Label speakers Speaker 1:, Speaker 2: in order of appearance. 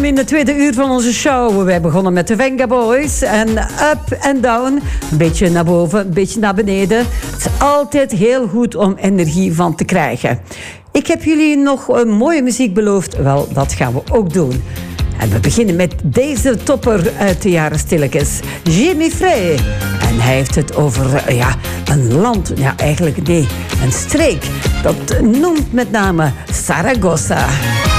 Speaker 1: welkom in de tweede uur van onze show. Wij begonnen met de Venga Boys en up en down. Een beetje naar boven, een beetje naar beneden. Het is altijd heel goed om energie van te krijgen. Ik heb jullie nog mooie muziek beloofd. Wel, dat gaan we ook doen. En we beginnen met deze topper uit de jaren stilletjes. Jimmy Frey. En hij heeft het over een land, eigenlijk nee, een streek. Dat noemt met name Zaragoza.